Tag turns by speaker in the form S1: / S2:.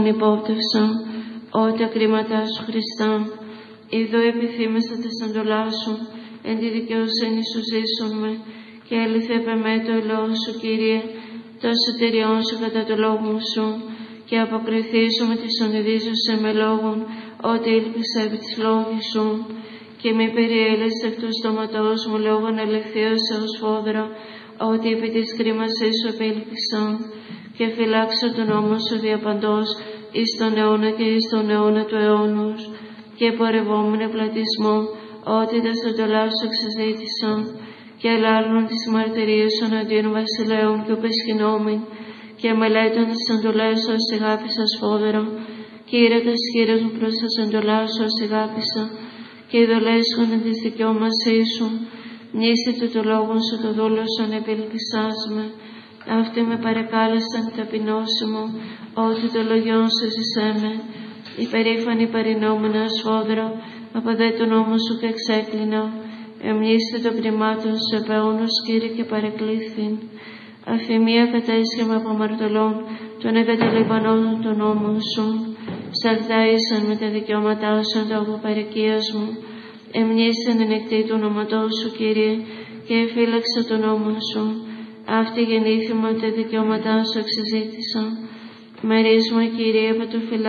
S1: υπόπτευσα, ότι ακρίματά σου Χριστά, ειδώ επιθύμησα τα σαντολά σου, εν τη δικαιοσύνη σου ζήσουν με, και έληθε επεμέ το ελαιό σου, Κύριε, το σωτηριόν σου κατά το λόγο σου, και αποκριθήσου με τη σονιδίζουσε με λόγων, ότι ήλπισα επί της λόγης σου, και μη περιέλεσε εκ του στόματός μου λόγων ελευθείας έως φόδρα, ότι επί της κρίμασής σου επήλπισα, και φυλάξω τον νόμο σου διαπαντός, εις τον αιώνα και εις τον αιώνα του αιώνους, και πορευόμουν πλατισμό, ότι τα στοντολά σου εξαζήτησα, και ελάρνουν τις μαρτυρίες σου αντίον βασιλέων και οπεσχυνόμην, και μελέτων τις εντολές σου ως αγάπησα σφόδερα, και ήρετας χείρες μου προς τα εντολά σου ως αγάπησα, και ειδολέσχονται της δικαιώμασής σου, μνήση του το λόγο σου το δούλο σου ανεπιλπισάς με. Αυτοί με παρεκάλεσαν ταπεινώσιμο, ότι το λογιόν σου ζησέ με. Υπερήφανη παρεινόμενα σφόδρα, από δε τον νόμο σου και εξέκλεινα. Εμνήστε των κρυμάτων σου επαιώνους, Κύριε, και παρεκλήθην. Αφημία κατέσχεμα από αμαρτωλών, των εγκαταλειπανών των νόμων σου. Ψαλτάησαν με τα δικαιώματά σου το αποπαρικίας μου. Εμνήσεν εν εκτή του όνοματός σου, Κύριε, και εφύλαξα τον νόμο σου. Αυτή γεννήθημα τα δικαιώματά σου εξεζήτησα. Μερίσμα, Κύριε, από το φυλάκι